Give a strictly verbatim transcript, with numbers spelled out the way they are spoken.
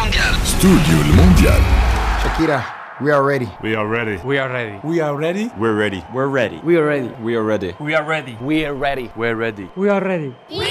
المونديال. استوديو المونديال. Shakira, we are ready. We are ready. We are ready. We are ready. We're ready. We're ready. We are ready. We are ready. We are ready. We are ready. We're ready. We are ready. We